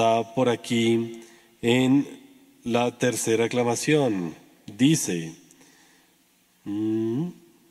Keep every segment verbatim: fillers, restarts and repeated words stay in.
Está por aquí en la tercera aclamación. Dice, mm,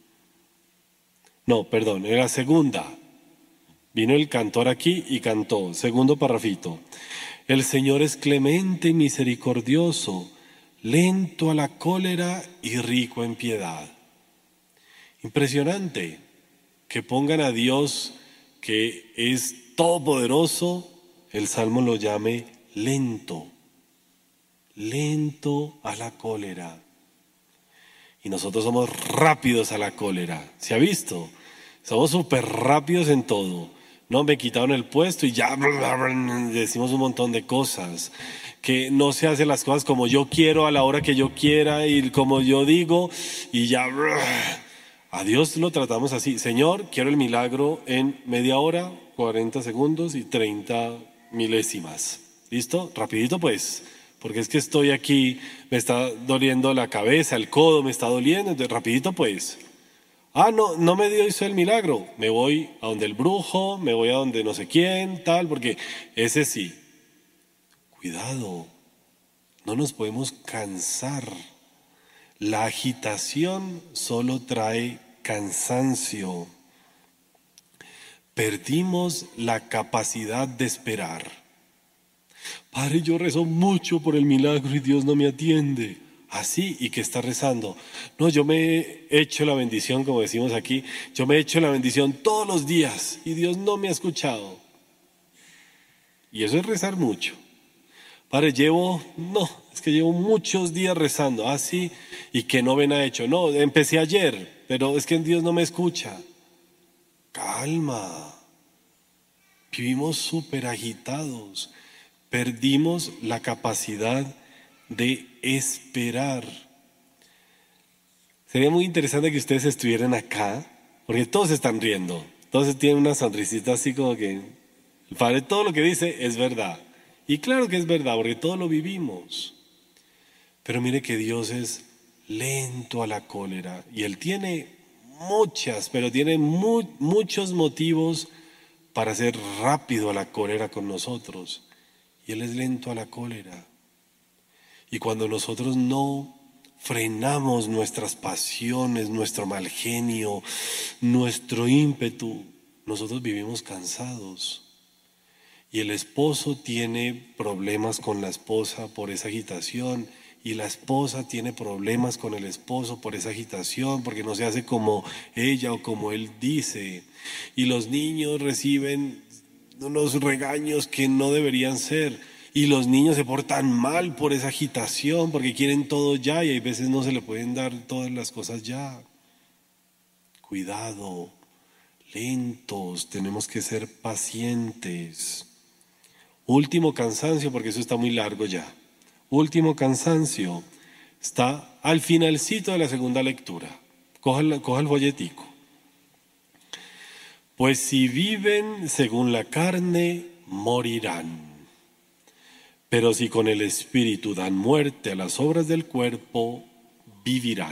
no, perdón, en la segunda. Vino el cantor aquí y cantó. Segundo parrafito. El Señor es clemente y misericordioso, lento a la cólera y rico en piedad. Impresionante que pongan a Dios, que es todopoderoso, el Salmo lo llame lento, lento a la cólera. Y nosotros somos rápidos a la cólera. ¿Se ha visto? Somos súper rápidos en todo. No, me quitaron el puesto y ya decimos un montón de cosas. Que no se hacen las cosas como yo quiero, a la hora que yo quiera y como yo digo. Y ya... A Dios lo tratamos así. Señor, quiero el milagro en media hora, cuarenta segundos y treinta milésimas. ¿Listo? Rapidito pues. Porque es que estoy aquí, me está doliendo la cabeza, el codo me está doliendo. Entonces, rapidito pues. Ah, no, no me dio eso el milagro. Me voy a donde el brujo, me voy a donde no sé quién, tal, porque ese sí. Cuidado, no nos podemos cansar. La agitación solo trae cansancio. Perdimos la capacidad de esperar. Padre, yo rezo mucho por el milagro y Dios no me atiende. Así, ¿y qué está rezando? No, yo me he hecho la bendición, como decimos aquí, yo me he hecho la bendición todos los días y Dios no me ha escuchado. Y eso es rezar mucho. Padre, llevo, no, es que llevo muchos días rezando, así, y que no ven ha hecho. No, empecé ayer, pero es que Dios no me escucha. Calma. Vivimos súper agitados. Perdimos la capacidad de esperar. Sería muy interesante que ustedes estuvieran acá, porque todos están riendo, todos tienen una sonrisita así como que el Padre todo lo que dice es verdad. Y claro que es verdad, porque todo lo vivimos. Pero mire que Dios es lento a la cólera y Él tiene muchas, pero tiene mu- muchos motivos para ser rápido a la cólera con nosotros. Y Él es lento a la cólera. Y cuando nosotros no frenamos nuestras pasiones, nuestro mal genio, nuestro ímpetu, nosotros vivimos cansados. Y el esposo tiene problemas con la esposa por esa agitación, y la esposa tiene problemas con el esposo por esa agitación, porque no se hace como ella o como él dice. Y los niños reciben unos regaños que no deberían ser. Y los niños se portan mal por esa agitación, porque quieren todo ya y hay veces no se le pueden dar todas las cosas ya. Cuidado, lentos, tenemos que ser pacientes. Último cansancio, porque eso está muy largo ya. Último cansancio, está al finalcito de la segunda lectura. Coja el, coja el folletico. Pues si viven según la carne, morirán. Pero si con el Espíritu dan muerte a las obras del cuerpo, vivirán.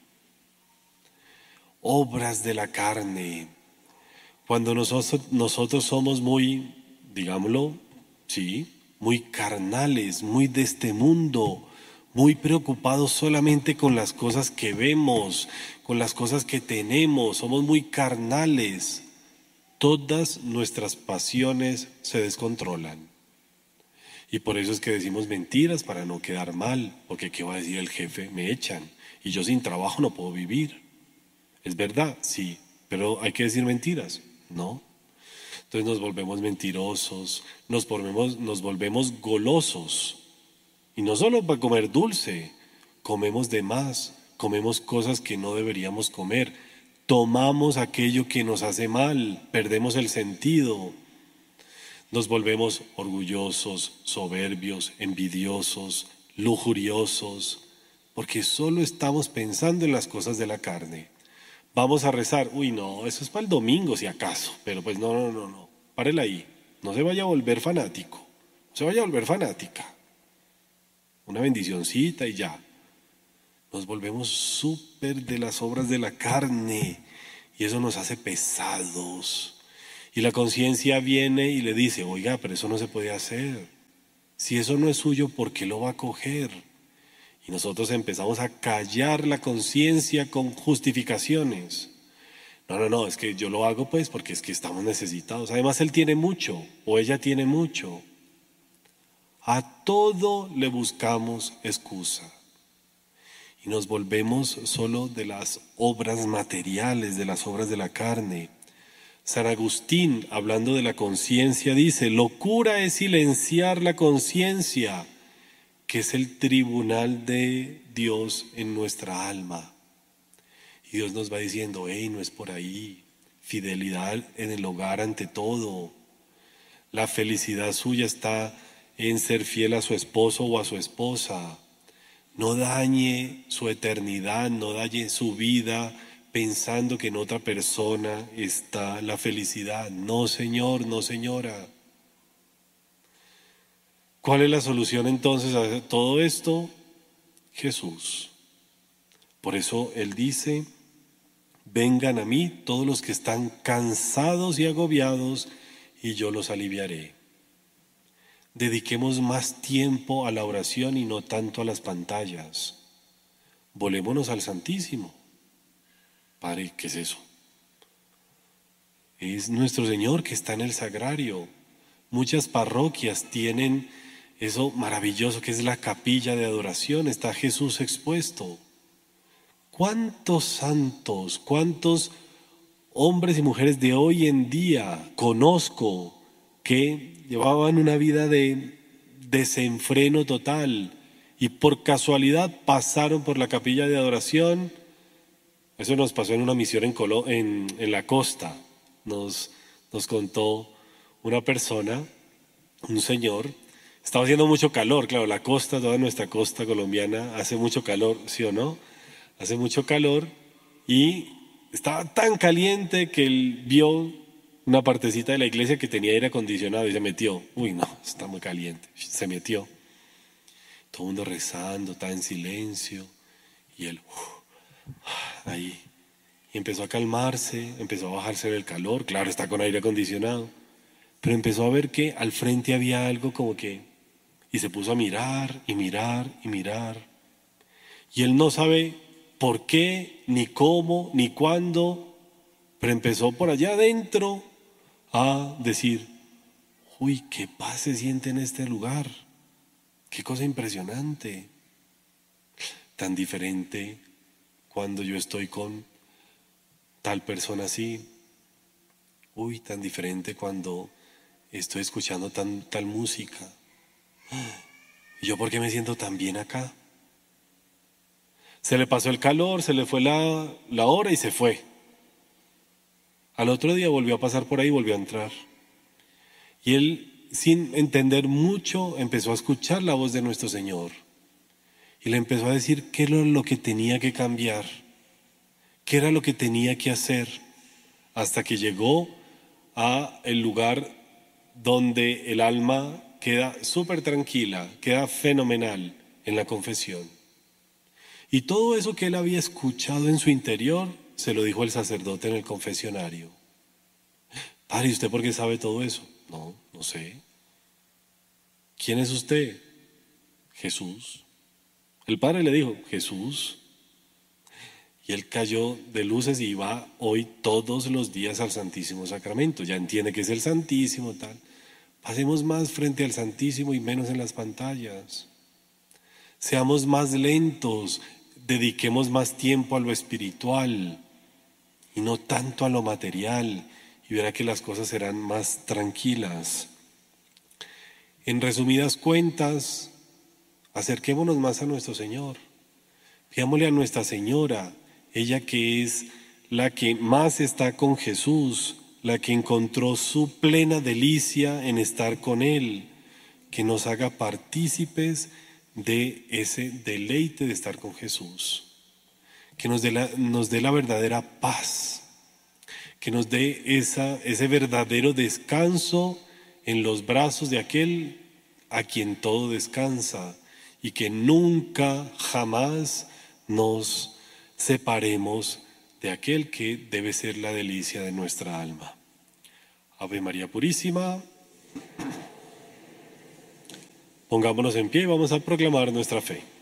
Obras de la carne. Cuando nosotros, nosotros somos muy, digámoslo, sí, muy carnales, muy de este mundo, muy preocupados solamente con las cosas que vemos, con las cosas que tenemos, somos muy carnales. Todas nuestras pasiones se descontrolan. Y por eso es que decimos mentiras para no quedar mal, porque ¿qué va a decir el jefe? Me echan y yo sin trabajo no puedo vivir. ¿Es verdad? Sí, pero hay que decir mentiras, ¿no? Entonces nos volvemos mentirosos, nos volvemos, nos volvemos golosos. Y no solo para comer dulce, comemos de más, comemos cosas que no deberíamos comer, tomamos aquello que nos hace mal, perdemos el sentido. Nos volvemos orgullosos, soberbios, envidiosos, lujuriosos, porque solo estamos pensando en las cosas de la carne. Vamos a rezar, uy no, eso es para el domingo si acaso, pero pues no, no, no, no, párela ahí, no se vaya a volver fanático, no se vaya a volver fanática. Una bendicioncita y ya. Nos volvemos súper de las obras de la carne y eso nos hace pesados. Y la conciencia viene y le dice, oiga, pero eso no se puede hacer. Si eso no es suyo, ¿por qué lo va a coger? Y nosotros empezamos a callar la conciencia con justificaciones. No, no, no, es que yo lo hago pues porque es que estamos necesitados. Además, él tiene mucho o ella tiene mucho. A todo le buscamos excusa. Y nos volvemos solo de las obras materiales, de las obras de la carne. San Agustín, hablando de la conciencia, dice: locura es silenciar la conciencia, que es el tribunal de Dios en nuestra alma. Y Dios nos va diciendo: hey, no es por ahí. Fidelidad en el hogar ante todo. La felicidad suya está en ser fiel a su esposo o a su esposa. No dañe su eternidad, no dañe su vida pensando que en otra persona está la felicidad. No, señor, no, señora. ¿Cuál es la solución entonces a todo esto? Jesús. Por eso Él dice: vengan a mí todos los que están cansados y agobiados, y yo los aliviaré. Dediquemos más tiempo a la oración y no tanto a las pantallas. Volémonos al Santísimo. Padre, ¿qué es eso? Es nuestro Señor que está en el sagrario. Muchas parroquias tienen eso maravilloso que es la capilla de adoración. Está Jesús expuesto. ¿Cuántos santos, cuántos hombres y mujeres de hoy en día conozco que llevaban una vida de desenfreno total y por casualidad pasaron por la capilla de adoración? Eso nos pasó en una misión en, Colo- en, en la costa. Nos, nos contó una persona, un señor. Estaba haciendo mucho calor, claro, la costa, toda nuestra costa colombiana hace mucho calor, ¿sí o no? Hace mucho calor y estaba tan caliente que él vio una partecita de la iglesia que tenía aire acondicionado y se metió. Uy, no, está muy caliente. Se metió. Todo el mundo rezando, estaba en silencio y él uh, ahí. Y empezó a calmarse, empezó a bajarse el calor. Claro, está con aire acondicionado. Pero empezó a ver que al frente había algo como que... Y se puso a mirar y mirar y mirar. Y él no sabe por qué, ni cómo, ni cuándo, pero empezó por allá adentro a decir: uy, qué paz se siente en este lugar, qué cosa impresionante, tan diferente cuando yo estoy con tal persona así, uy, tan diferente cuando estoy escuchando tan, tal música. ¿Y yo por qué me siento tan bien acá? Se le pasó el calor, se le fue la, la hora y se fue. Al otro día volvió a pasar por ahí y volvió a entrar. Y él, sin entender mucho, empezó a escuchar la voz de nuestro Señor. Y le empezó a decir qué era lo que tenía que cambiar, qué era lo que tenía que hacer, hasta que llegó a el lugar donde el alma queda súper tranquila, queda fenomenal en la confesión. Y todo eso que él había escuchado en su interior, se lo dijo el sacerdote en el confesionario. Padre, ¿y usted por qué sabe todo eso? No, no sé. ¿Quién es usted? Jesús. El padre le dijo: Jesús. Y él cayó de luces y va hoy todos los días al Santísimo Sacramento. Ya entiende que es el Santísimo, tal. Pasemos más frente al Santísimo y menos en las pantallas. Seamos más lentos, dediquemos más tiempo a lo espiritual y no tanto a lo material, y verá que las cosas serán más tranquilas. En resumidas cuentas, acerquémonos más a nuestro Señor. Pidámosle a Nuestra Señora, ella que es la que más está con Jesús, la que encontró su plena delicia en estar con Él, que nos haga partícipes de ese deleite de estar con Jesús, que nos dé la, nos dé la verdadera paz, que nos dé esa, ese verdadero descanso en los brazos de aquel a quien todo descansa, y que nunca, jamás nos separemos de aquel que debe ser la delicia de nuestra alma. Ave María Purísima. Pongámonos en pie y vamos a proclamar nuestra fe.